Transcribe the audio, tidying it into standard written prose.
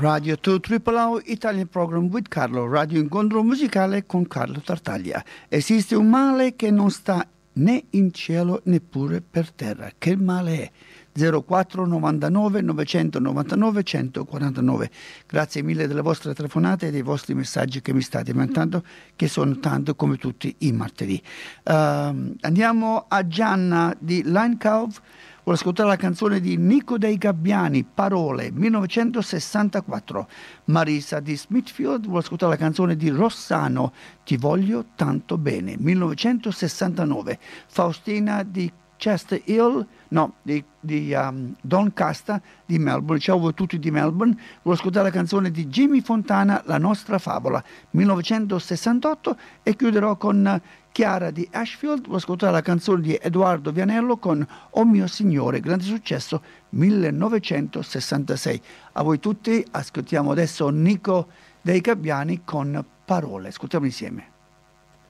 Radio 2 Triple O Italian Program with Carlo, radio incontro musicale con Carlo Tartaglia. Esiste un male che non sta né in cielo neppure per terra. Che male è? 04 99 999 149. Grazie mille delle vostre telefonate e dei vostri messaggi che mi state mandando, che sono tanto come tutti i martedì. Andiamo a Gianna di Line Cove. Vuole ascoltare la canzone di Nico dei Gabbiani, Parole, 1964. Marisa di Smithfield vuole ascoltare la canzone di Rossano, Ti voglio tanto bene, 1969. Faustina di Chester Hill, di Doncaster di Melbourne, ciao a voi tutti di Melbourne, vuole ascoltare la canzone di Jimmy Fontana, La nostra favola, 1968, e chiuderò con Chiara di Ashfield, vuole ascoltare la canzone di Edoardo Vianello con Oh mio signore, grande successo, 1966. A voi tutti, ascoltiamo adesso Nico dei Gabbiani con Parole, ascoltiamo insieme.